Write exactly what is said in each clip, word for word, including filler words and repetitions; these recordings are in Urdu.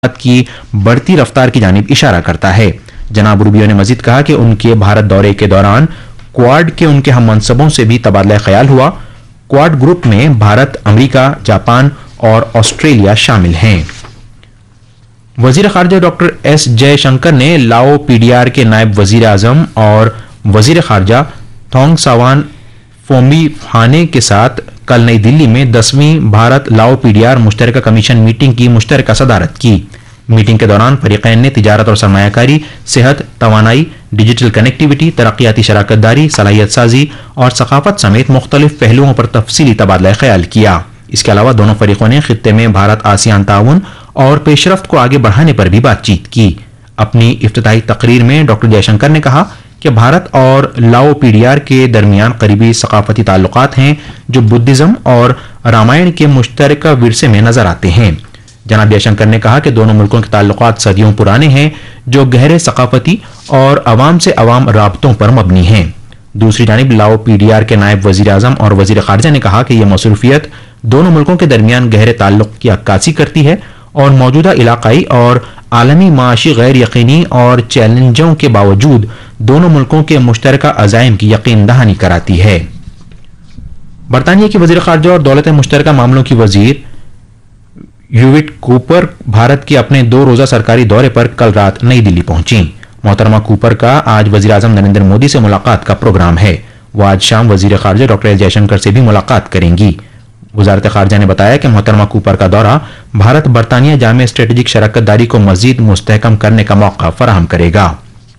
کی بڑھتی رفتار کی جانب اشارہ کرتا ہے۔ جناب روبیو نے مزید کہا کہ ان کے بھارت دورے کے دوران کوواڈ کے ان کے ہم منصبوں سے بھی تبادلہ خیال ہوا۔ کوواڈ گروپ میں بھارت، امریکہ، جاپان اور آسٹریلیا شامل ہیں۔ وزیر خارجہ ڈاکٹر ایس جے شنکر نے لاؤ پی ڈی آر کے نائب وزیر اعظم اور وزیر خارجہ تھونگ ساوان فومی فانے کے ساتھ کل نئی دلی میں دسویں بھارت لاؤ پی ڈی آر مشترکہ کمیشن میٹنگ کی مشترکہ صدارت کی۔ میٹنگ کے دوران فریقین نے تجارت اور سرمایہ کاری، صحت، توانائی، ڈیجیٹل کنیکٹیویٹی، ترقیاتی شراکت داری، صلاحیت سازی اور ثقافت سمیت مختلف پہلوؤں پر تفصیلی تبادلہ خیال کیا۔ اس کے علاوہ دونوں فریقوں نے خطے میں بھارت آسیان تعاون اور پیش رفت کو آگے بڑھانے پر بھی بات چیت کی۔ اپنی افتتاحی تقریر میں ڈاکٹر جے شنکر نے کہا کہ بھارت اور لاؤ پی ڈی آر کے درمیان قریبی ثقافتی تعلقات ہیں جو بدھزم اور رامائن کے مشترکہ ورثے میں نظر آتے ہیں۔ جناب جے شنکر نے کہا کہ دونوں ملکوں کے تعلقات صدیوں پرانے ہیں جو گہرے ثقافتی اور عوام سے عوام رابطوں پر مبنی ہیں۔ دوسری جانب لاؤ پی ڈی آر کے نائب وزیر اعظم اور وزیر خارجہ نے کہا کہ یہ مصروفیت دونوں ملکوں کے درمیان گہرے تعلق کی عکاسی کرتی ہے اور موجودہ علاقائی اور عالمی معاشی غیر یقینی اور چیلنجوں کے باوجود دونوں ملکوں کے مشترکہ عزائم کی یقین دہانی کراتی ہے۔ برطانیہ کی وزیر خارجہ اور دولت مشترکہ معاملوں کی وزیر یویٹ کوپر بھارت کے اپنے دو روزہ سرکاری دورے پر کل رات نئی دلی پہنچی۔ محترمہ کوپر کا آج وزیر اعظم نریندر مودی سے ملاقات کا پروگرام ہے۔ وہ آج شام وزیر خارجہ ڈاکٹر ایس جے شنکر سے بھی ملاقات کریں گی۔ وزارت خارجہ نے بتایا کہ محترمہ کوپر کا دورہ بھارت برطانیہ جامع اسٹریٹجک شراکت داری کو مزید مستحکم کرنے کا موقع فراہم کرے گا۔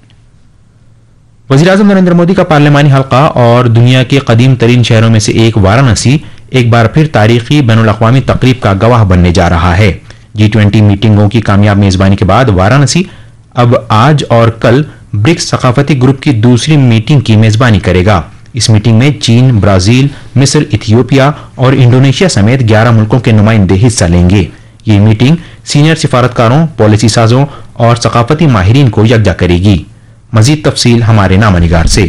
وزیر اعظم نریندر مودی کا پارلیمانی حلقہ اور دنیا کے قدیم ترین شہروں میں سے ایک وارانسی ایک بار پھر تاریخی بین الاقوامی تقریب کا گواہ بننے جا رہا ہے۔ جی ٹوینٹی میٹنگوں کی کامیاب میزبانی کے بعد وارانسی اب آج اور کل برکس ثقافتی گروپ کی دوسری میٹنگ کی میزبانی کرے گا۔ اس میٹنگ میں چین، برازیل، مصر، ایتھیوپیا اور انڈونیشیا سمیت گیارہ ملکوں کے نمائندے حصہ لیں گے۔ یہ میٹنگ سینئر سفارتکاروں، پالیسی سازوں اور ثقافتی ماہرین کو یکجا کرے گی۔ مزید تفصیل ہمارے نامہ نگار سے۔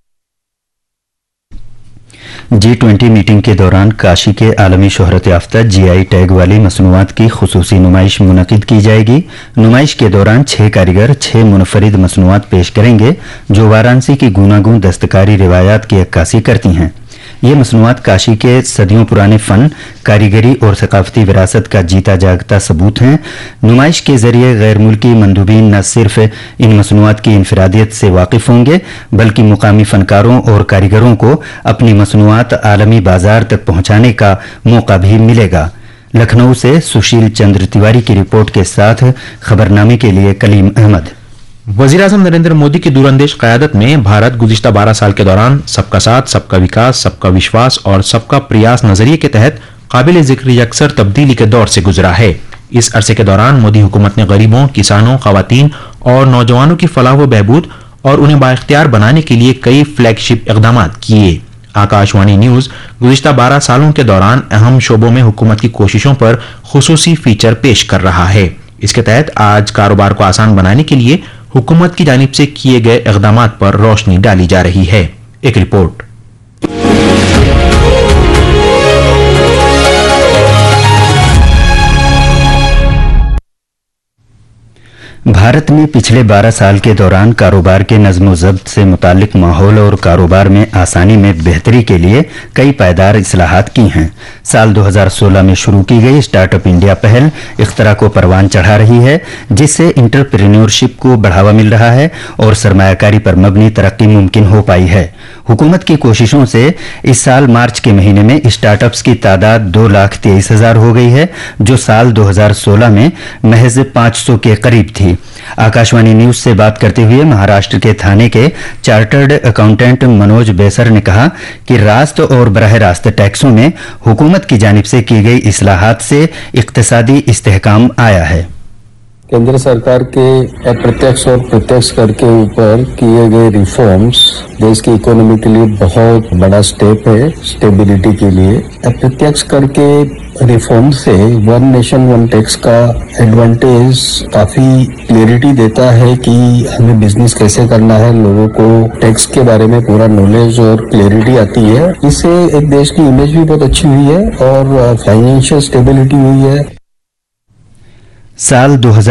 جی ٹوینٹی میٹنگ کے دوران کاشی کے عالمی شہرت یافتہ جی آئی ٹیگ والی مصنوعات کی خصوصی نمائش منعقد کی جائے گی۔ نمائش کے دوران چھ کاریگر چھ منفرد مصنوعات پیش کریں گے جو وارانسی کی گوناگون دستکاری روایات کی عکاسی کرتی ہیں۔ یہ مصنوعات کاشی کے صدیوں پرانے فن، کاریگری اور ثقافتی وراثت کا جیتا جاگتا ثبوت ہیں۔ نمائش کے ذریعے غیر ملکی مندوبین نہ صرف ان مصنوعات کی انفرادیت سے واقف ہوں گے بلکہ مقامی فنکاروں اور کاریگروں کو اپنی مصنوعات عالمی بازار تک پہنچانے کا موقع بھی ملے گا۔ لکھنؤ سے سشیل چندر تیواری کی رپورٹ کے ساتھ خبرنامے کے لیے کلیم احمد۔ وزیر اعظم نریندر مودی کی دور اندیش قیادت میں بھارت گزشتہ بارہ سال کے دوران سب کا ساتھ، سب کا وکاس، سب کا وشواس اور سب کا پریاس نظریے کے تحت قابل ذکر یکسر تبدیلی کے دور سے گزرا ہے۔ اس عرصے کے دوران مودی حکومت نے غریبوں، کسانوں، خواتین اور نوجوانوں کی فلاح و بہبود اور انہیں بااختیار بنانے کے لیے کئی فلیگ شپ اقدامات کیے۔ آکاش وانی نیوز گزشتہ بارہ سالوں کے دوران اہم شعبوں میں حکومت کی کوششوں پر خصوصی فیچر پیش کر رہا ہے۔ اس کے تحت آج کاروبار کو آسان بنانے کے لیے حکومت کی جانب سے کیے گئے اقدامات پر روشنی ڈالی جا رہی ہے۔ ایک رپورٹ۔ بھارت میں پچھلے بارہ سال کے دوران کاروبار کے نظم و ضبط سے متعلق ماحول اور کاروبار میں آسانی میں بہتری کے لیے کئی پائیدار اصلاحات کی ہیں۔ سال دو ہزار سولہ میں شروع کی گئی اسٹارٹ اپ انڈیا پہل اختراع کو پروان چڑھا رہی ہے جس سے انٹرپرینیورشپ کو بڑھاوا مل رہا ہے اور سرمایہ کاری پر مبنی ترقی ممکن ہو پائی ہے۔ حکومت کی کوششوں سے اس سال مارچ کے مہینے میں اسٹارٹ اپس کی تعداد دو لاکھ تیئیس ہزار ہو گئی ہے جو سال دو ہزار سولہ میں محض پانچ سو کے قریب تھی۔ آکاشوانی نیوز سے بات کرتے ہوئے مہاراشٹر کے تھانے کے چارٹرڈ اکاؤنٹنٹ منوج بیسر نے کہا کہ راست اور براہ راست ٹیکسوں میں حکومت کی جانب سے کی گئی اصلاحات سے اقتصادی استحکام آیا ہے۔ केंद्र सरकार के अप्रत्यक्ष और प्रत्यक्ष कर के ऊपर किए गए रिफॉर्म्स देश की इकोनॉमी के लिए बहुत बड़ा स्टेप है स्टेबिलिटी के लिए। अप्रत्यक्ष कर के रिफॉर्म से वन नेशन वन टैक्स का एडवांटेज काफी क्लियरिटी देता है कि हमें बिजनेस कैसे करना है, लोगों को टैक्स के बारे में पूरा नॉलेज और क्लियरिटी आती है। इससे एक देश की इमेज भी बहुत अच्छी हुई है और फाइनेंशियल स्टेबिलिटी हुई है। साल दो